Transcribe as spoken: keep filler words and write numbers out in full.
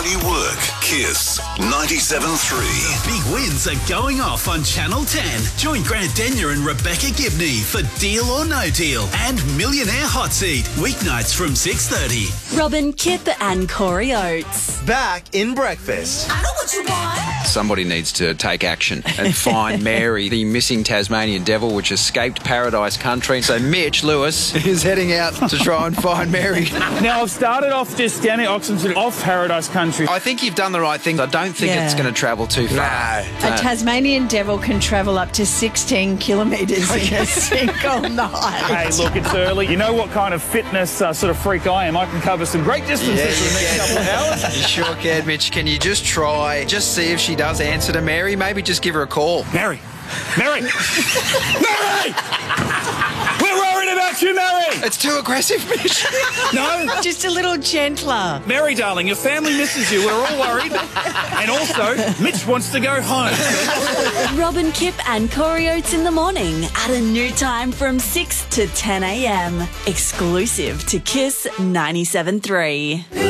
While you work, Kiss ninety-seven point three. Big wins are going off on Channel ten. Join Grant Denyer and Rebecca Gibney for Deal or No Deal and Millionaire Hot Seat, weeknights from six thirty. Robin, Kip and Corey Oates. Back in breakfast. I know what you want. Somebody needs to take action and find Mary, the missing Tasmanian devil which escaped Paradise Country. So Mitch Lewis is heading out to try and find Mary. Now, I've started off just down at Oxenford off Paradise Country. I think you've done the right thing. I don't think Yeah. it's going to travel too far. No. A Tasmanian devil can travel up to sixteen kilometres in a single night. Hey, look, it's early. You know what kind of fitness uh, sort of freak I am. I can cover some great distances Yeah, for the you next can. couple of hours. You sure can, Mitch. Can you just try, just see if she does answer to Mary? Maybe just give her a call. Mary! Mary! Mary! We're worried about you, Mary! It's too aggressive, Mitch. No? Just a little gentler. Mary, darling, your family misses you. We're all worried. And also, Mitch wants to go home. Robin, Kip and Corey Oates in the morning at a new time from six to ten a.m. Exclusive to Kiss ninety-seven point three.